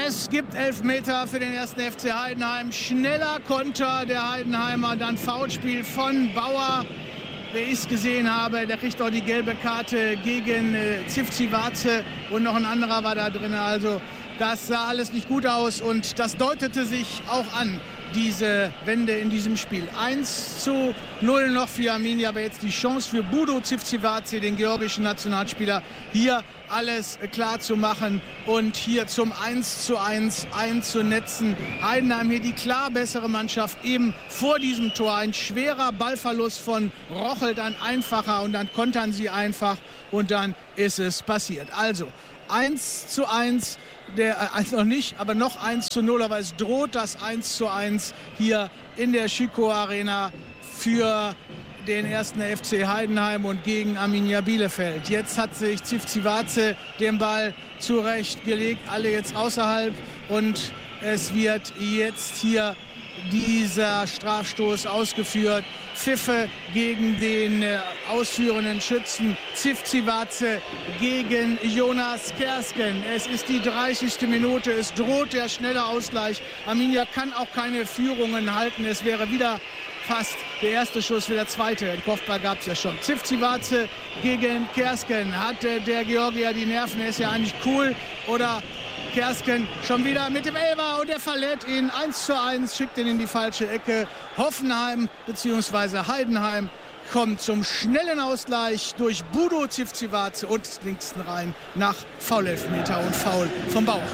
Es gibt Elfmeter für den 1. FC Heidenheim. Schneller Konter der Heidenheimer, dann Foulspiel von Bauer. Wer ich es gesehen habe, der kriegt auch die gelbe Karte gegen Zivcivace und noch ein anderer war da drin. Also das sah alles nicht gut aus und das deutete sich auch an, diese Wende in diesem Spiel. 1:0 noch für Arminia, aber jetzt die Chance für Budo Zivcivace, den georgischen Nationalspieler, hier alles klar zu machen und hier zum 1:1 einzunetzen. Heidenheim hier die klar bessere Mannschaft, eben vor diesem Tor. Ein schwerer Ballverlust von Rochel, dann einfacher und dann kontern sie einfach und dann ist es passiert. Also 1:1. Also noch nicht, aber noch 1:0, aber es droht das 1:1 hier in der Schüko Arena für den 1. FC Heidenheim und gegen Arminia Bielefeld. Jetzt hat sich Zivcivace den Ball zurechtgelegt, alle jetzt außerhalb und es wird jetzt hier dieser Strafstoß ausgeführt. Pfiffe gegen den ausführenden Schützen Zivcivace gegen Jonas Kersken. Es ist die 30. Minute, es droht der schnelle Ausgleich. Arminia kann auch keine Führungen halten. Es wäre wieder fast der erste Schuss für der zweite. Den Kopfball gab es ja schon. Zivcivace gegen Kersken. Hatte der Georgier die Nerven? Er ist ja eigentlich cool. Oder Kersken schon wieder mit dem Elfer und er verlädt ihn 1:1, schickt ihn in die falsche Ecke. Hoffenheim bzw. Heidenheim kommt zum schnellen Ausgleich durch Budo Zivcivace und links rein nach Foul-Elfmeter und Foul vom Bauch.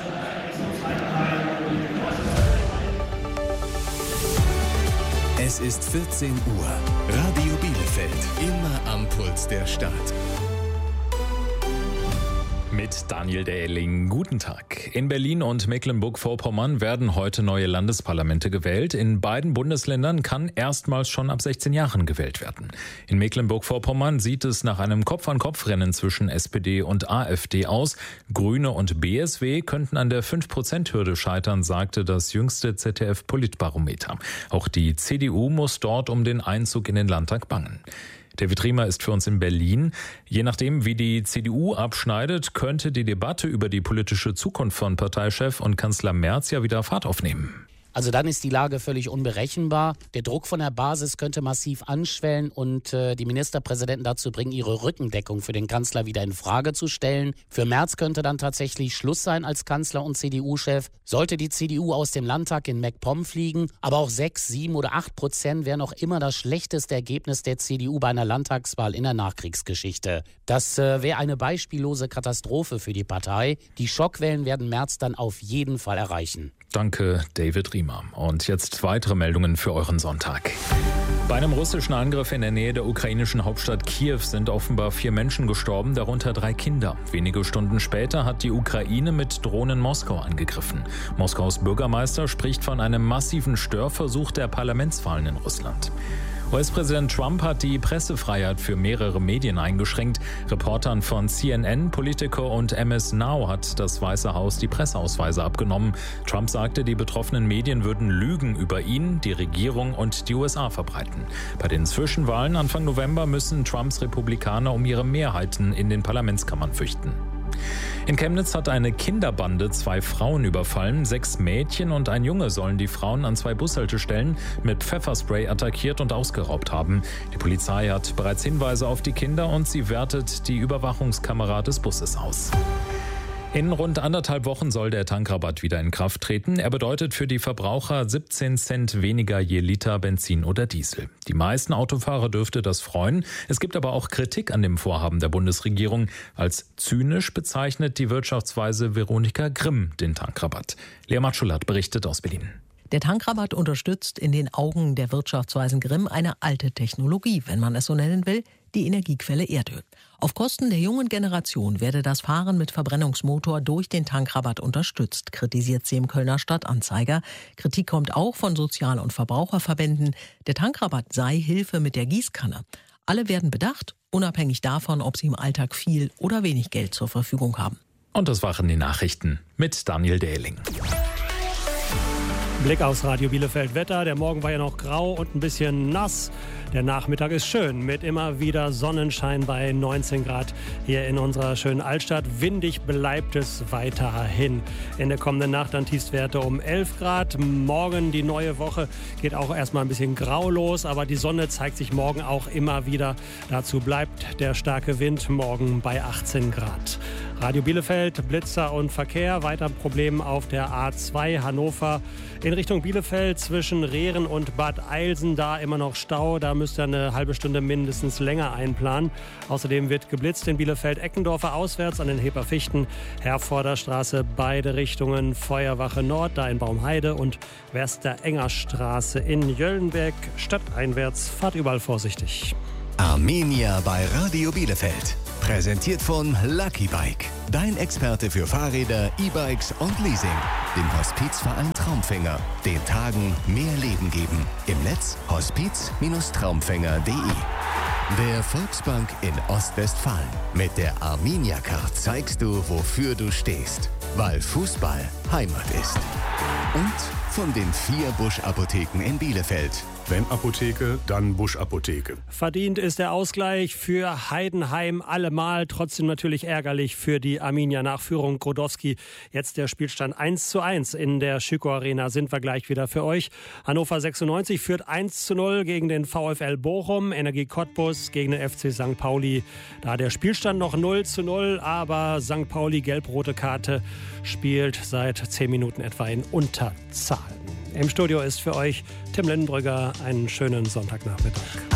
Es ist 14 Uhr. Radio Bielefeld. Immer am Puls der Stadt. Mit Daniel Dehling. Guten Tag. In Berlin und Mecklenburg-Vorpommern werden heute neue Landesparlamente gewählt. In beiden Bundesländern kann erstmals schon ab 16 Jahren gewählt werden. In Mecklenburg-Vorpommern sieht es nach einem Kopf-an-Kopf-Rennen zwischen SPD und AfD aus. Grüne und BSW könnten an der 5%-Hürde scheitern, sagte das jüngste ZDF-Politbarometer. Auch die CDU muss dort um den Einzug in den Landtag bangen. David Riemer ist für uns in Berlin. Je nachdem, wie die CDU abschneidet, könnte die Debatte über die politische Zukunft von Parteichef und Kanzler Merz ja wieder Fahrt aufnehmen. Also dann ist die Lage völlig unberechenbar. Der Druck von der Basis könnte massiv anschwellen und die Ministerpräsidenten dazu bringen, ihre Rückendeckung für den Kanzler wieder in Frage zu stellen. Für Merz könnte dann tatsächlich Schluss sein als Kanzler und CDU-Chef. Sollte die CDU aus dem Landtag in MacPom fliegen, aber auch 6, 7 oder 8% wären noch immer das schlechteste Ergebnis der CDU bei einer Landtagswahl in der Nachkriegsgeschichte. Das wäre eine beispiellose Katastrophe für die Partei. Die Schockwellen werden Merz dann auf jeden Fall erreichen. Danke, David Riemer. Und jetzt weitere Meldungen für euren Sonntag. Bei einem russischen Angriff in der Nähe der ukrainischen Hauptstadt Kiew sind offenbar 4 Menschen gestorben, darunter 3 Kinder. Wenige Stunden später hat die Ukraine mit Drohnen Moskau angegriffen. Moskaus Bürgermeister spricht von einem massiven Störversuch der Parlamentswahlen in Russland. US-Präsident Trump hat die Pressefreiheit für mehrere Medien eingeschränkt. Reportern von CNN, Politico und MS Now hat das Weiße Haus die Presseausweise abgenommen. Trump sagte, die betroffenen Medien würden Lügen über ihn, die Regierung und die USA verbreiten. Bei den Zwischenwahlen Anfang November müssen Trumps Republikaner um ihre Mehrheiten in den Parlamentskammern fürchten. In Chemnitz hat eine Kinderbande 2 Frauen überfallen. 6 Mädchen und ein Junge sollen die Frauen an 2 Bushaltestellen mit Pfefferspray attackiert und ausgeraubt haben. Die Polizei hat bereits Hinweise auf die Kinder und sie wertet die Überwachungskamera des Busses aus. In rund 1,5 Wochen soll der Tankrabatt wieder in Kraft treten. Er bedeutet für die Verbraucher 17 Cent weniger je Liter Benzin oder Diesel. Die meisten Autofahrer dürfte das freuen. Es gibt aber auch Kritik an dem Vorhaben der Bundesregierung. Als zynisch bezeichnet die Wirtschaftsweise Veronika Grimm den Tankrabatt. Lea Matschulat berichtet aus Berlin. Der Tankrabatt unterstützt in den Augen der Wirtschaftsweisen Grimm eine alte Technologie, wenn man es so nennen will, die Energiequelle Erdöl. Auf Kosten der jungen Generation werde das Fahren mit Verbrennungsmotor durch den Tankrabatt unterstützt, kritisiert sie im Kölner Stadtanzeiger. Kritik kommt auch von Sozial- und Verbraucherverbänden. Der Tankrabatt sei Hilfe mit der Gießkanne. Alle werden bedacht, unabhängig davon, ob sie im Alltag viel oder wenig Geld zur Verfügung haben. Und das waren die Nachrichten mit Daniel Dehling. Blick aufs Radio Bielefeld Wetter. Der Morgen war ja noch grau und ein bisschen nass. Der Nachmittag ist schön mit immer wieder Sonnenschein bei 19 Grad hier in unserer schönen Altstadt. Windig bleibt es weiterhin. In der kommenden Nacht dann Tiefstwerte um 11 Grad. Morgen die neue Woche geht auch erstmal ein bisschen grau los, aber die Sonne zeigt sich morgen auch immer wieder. Dazu bleibt der starke Wind morgen bei 18 Grad. Radio Bielefeld, Blitzer und Verkehr. Weiter Problem auf der A2 Hannover in Richtung Bielefeld zwischen Rehren und Bad Eilsen. Da immer noch Stau. Da müsst ihr eine halbe Stunde mindestens länger einplanen. Außerdem wird geblitzt in Bielefeld-Eckendorfer auswärts an den Heperfichten. Herforder Straße, beide Richtungen. Feuerwache Nord, da in Baumheide und Wester-Enger Straße in Jöllenberg. Stadteinwärts, fahrt überall vorsichtig. Arminia bei Radio Bielefeld. Präsentiert von Lucky Bike. Dein Experte für Fahrräder, E-Bikes und Leasing. Dem Hospizverein Traumfänger. Den Tagen mehr Leben geben. Im Netz hospiz-traumfänger.de. Der Volksbank in Ostwestfalen. Mit der Arminia-Card zeigst du, wofür du stehst. Weil Fußball Heimat ist. Und von den 4 Busch-Apotheken in Bielefeld. Wenn Apotheke, dann Busch-Apotheke. Verdient ist der Ausgleich für Heidenheim allemal. Trotzdem natürlich ärgerlich für die Arminia-Nachführung Grodowski. Jetzt der Spielstand 1:1 in der Schüko Arena. Sind wir gleich wieder für euch. Hannover 96 führt 1:0 gegen den VfL Bochum. Energie Cottbus gegen den FC St. Pauli. Da der Spielstand noch 0:0, aber St. Pauli gelb-rote Karte spielt seit 10 Minuten etwa in Unterzahl. Im Studio ist für euch Tim Lindenbrügger. Einen schönen Sonntagnachmittag.